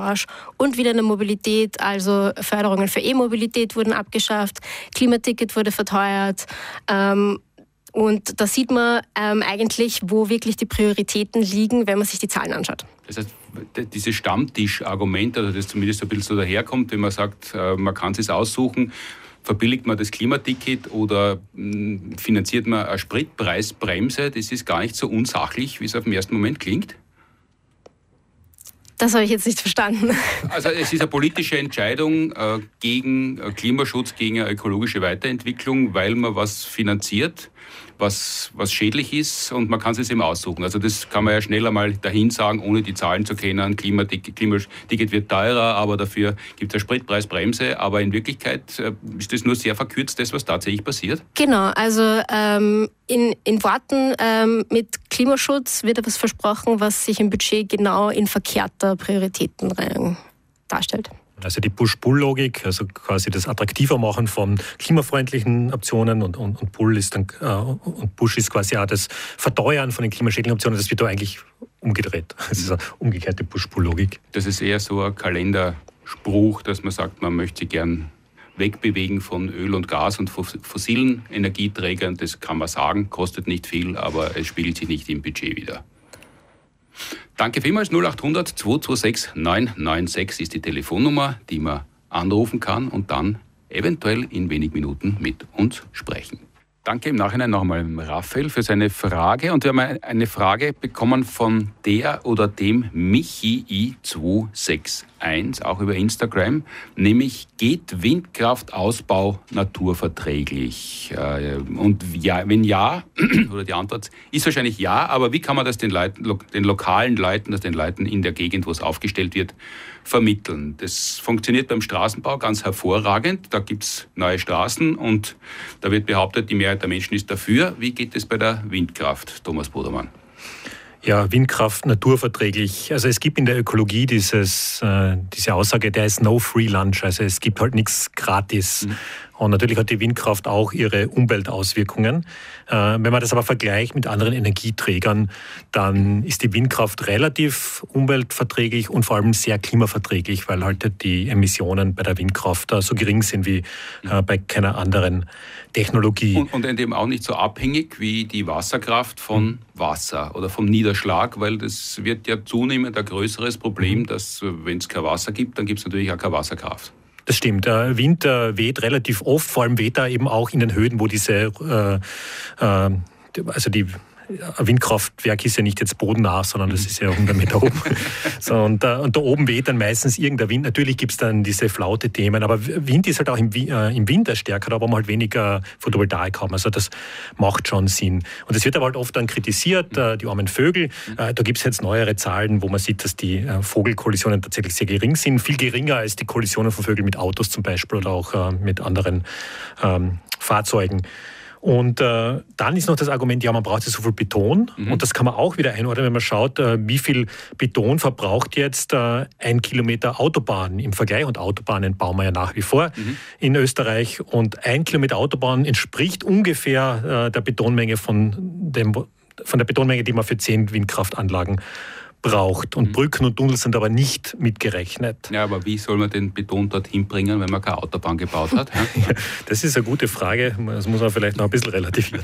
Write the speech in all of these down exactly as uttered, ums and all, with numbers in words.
Austausch und wieder in der Mobilität, also Förderungen für E-Mobilität wurden abgeschafft, Klimaticket wurde verteuert. Ähm, und da sieht man ähm, eigentlich, wo wirklich die Prioritäten liegen, wenn man sich die Zahlen anschaut. Das heißt, dieses Stammtisch-Argument, also das zumindest ein bisschen so daherkommt, wenn man sagt, man kann es aussuchen, verbilligt man das Klimaticket oder finanziert man eine Spritpreisbremse, das ist gar nicht so unsachlich, wie es auf den ersten Moment klingt? Das habe ich jetzt nicht verstanden. Also es ist eine politische Entscheidung äh, gegen Klimaschutz, gegen eine ökologische Weiterentwicklung, weil man was finanziert, was, was schädlich ist und man kann es eben aussuchen. Also das kann man ja schneller mal dahin sagen, ohne die Zahlen zu kennen. Klimaticket, Klimaticket wird teurer, aber dafür gibt es eine Spritpreisbremse. Aber in Wirklichkeit äh, ist das nur sehr verkürzt, das, was tatsächlich passiert. Genau, also ähm, in, in Worten ähm, mit Klimaschutz wird etwas versprochen, was sich im Budget genau in verkehrter Prioritätenreihe darstellt. Also die Push-Pull-Logik, also quasi das attraktiver machen von klimafreundlichen Optionen und, und, und Pull ist dann äh, und Push ist quasi auch das Verteuern von den klimaschädlichen Optionen. Das wird da eigentlich umgedreht. Das ist eine umgekehrte Push-Pull-Logik. Das ist eher so ein Kalenderspruch, dass man sagt, man möchte sich gern wegbewegen von Öl und Gas und fossilen Energieträgern. Das kann man sagen, kostet nicht viel, aber es spiegelt sich nicht im Budget wider. Danke vielmals. null acht hundert zwei zwei sechs neun neun sechs ist die Telefonnummer, die man anrufen kann und dann eventuell in wenigen Minuten mit uns sprechen. Danke im Nachhinein nochmal Raphael für seine Frage. Und wir haben eine Frage bekommen von der oder dem Michi I zwei sechs eins, auch über Instagram, nämlich geht Windkraftausbau naturverträglich? Und ja, wenn ja, oder die Antwort ist wahrscheinlich ja, aber wie kann man das den, Leuten, den lokalen Leuten, also den Leuten in der Gegend, wo es aufgestellt wird, vermitteln? Das funktioniert beim Straßenbau ganz hervorragend. Da gibt es neue Straßen und da wird behauptet, die Mehrheit der Menschen ist dafür. Wie geht es bei der Windkraft, Thomas Bodermann? Ja, Windkraft naturverträglich. Also es gibt in der Ökologie dieses, äh, diese Aussage, there is no free lunch. Also es gibt halt nichts gratis. Mhm. Und natürlich hat die Windkraft auch ihre Umweltauswirkungen. Äh, wenn man das aber vergleicht mit anderen Energieträgern, dann ist die Windkraft relativ umweltverträglich und vor allem sehr klimaverträglich, weil halt die Emissionen bei der Windkraft so gering sind wie äh, bei keiner anderen Technologie. Und, und eben auch nicht so abhängig wie die Wasserkraft von Wasser oder vom Niederschlag, weil das wird ja zunehmend ein größeres Problem, dass wenn es kein Wasser gibt, dann gibt es natürlich auch keine Wasserkraft. Das stimmt. Der Wind weht relativ oft, vor allem weht er eben auch in den Höhen, wo diese, äh, äh, also die ein Windkraftwerk ist ja nicht jetzt bodennah, sondern das ist ja hundert Meter oben. So, und, da, und da oben weht dann meistens irgendein Wind. Natürlich gibt es dann diese Flaute-Themen, aber Wind ist halt auch im, äh, im Winter stärker, aber man halt weniger Photovoltaik haben. Also das macht schon Sinn. Und es wird aber halt oft dann kritisiert, äh, die armen Vögel. Äh, da gibt es jetzt neuere Zahlen, wo man sieht, dass die äh, Vogelkollisionen tatsächlich sehr gering sind. Viel geringer als die Kollisionen von Vögeln mit Autos zum Beispiel oder auch äh, mit anderen ähm, Fahrzeugen. Und äh, dann ist noch das Argument, ja, man braucht ja so viel Beton. Mhm. Und das kann man auch wieder einordnen, wenn man schaut, äh, wie viel Beton verbraucht jetzt äh, ein Kilometer Autobahn im Vergleich. Und Autobahnen bauen wir ja nach wie vor mhm. in Österreich. Und ein Kilometer Autobahn entspricht ungefähr äh, der Betonmenge von, dem, von der Betonmenge, die man für zehn Windkraftanlagen braucht. Und Brücken und Tunnel sind aber nicht mitgerechnet. Ja, aber wie soll man den Beton dorthin bringen, wenn man keine Autobahn gebaut hat? Ja, das ist eine gute Frage. Das muss man vielleicht noch ein bisschen relativieren.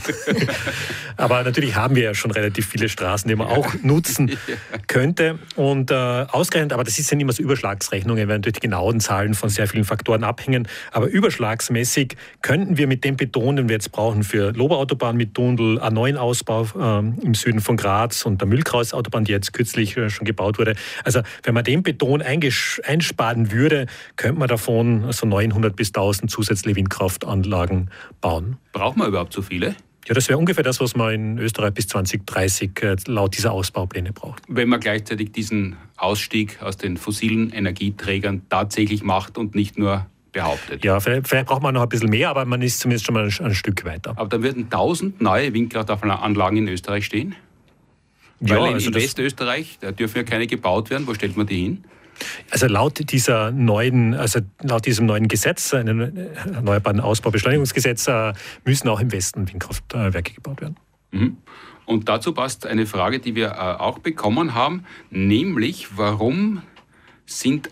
Aber natürlich haben wir ja schon relativ viele Straßen, die man auch nutzen könnte. Und äh, ausgerechnet, aber das sind immer so Überschlagsrechnungen, weil natürlich die genauen Zahlen von sehr vielen Faktoren abhängen. Aber überschlagsmäßig könnten wir mit dem Beton, den wir jetzt brauchen für Loberautobahn mit Tunnel, A neun Ausbau äh, im Süden von Graz und der Mühlkreuz-Autobahn, die jetzt kürzlich schon gebaut wurde. Also wenn man den Beton einsparen würde, könnte man davon so neunhundert bis tausend zusätzliche Windkraftanlagen bauen. Braucht man überhaupt so viele? Ja, das wäre ungefähr das, was man in Österreich bis zwanzig dreißig laut dieser Ausbaupläne braucht. Wenn man gleichzeitig diesen Ausstieg aus den fossilen Energieträgern tatsächlich macht und nicht nur behauptet. Ja, vielleicht, vielleicht braucht man noch ein bisschen mehr, aber man ist zumindest schon mal ein, ein Stück weiter. Aber dann würden tausend neue Windkraftanlagen in Österreich stehen? Weil ja, in, also in Westösterreich, da dürfen ja keine gebaut werden. Wo stellt man die hin? Also laut dieser neuen, also laut diesem neuen Gesetz, einem Erneuerbaren Ausbaubeschleunigungsgesetz, müssen auch im Westen Windkraftwerke gebaut werden. Mhm. Und dazu passt eine Frage, die wir auch bekommen haben, nämlich warum sind